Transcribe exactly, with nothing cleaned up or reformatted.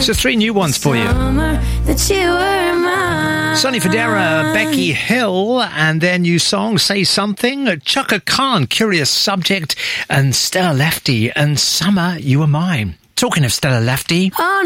So three new ones for you. That you were mine. Sonny Fodera, Becky Hill, and their new song, Say Something. Chaka Khan, Curious Subject, and Stella Lefty, and Summer, You Were Mine. Talking of Stella Lefty...